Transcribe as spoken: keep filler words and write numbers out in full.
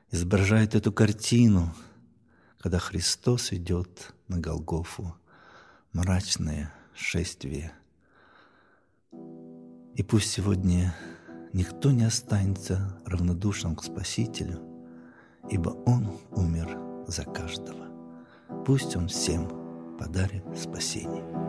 изображает эту картину, когда Христос идет на Голгофу, мрачное шествие. И пусть сегодня никто не останется равнодушным к Спасителю, ибо Он умер за каждого. Пусть Он всем подарит спасение.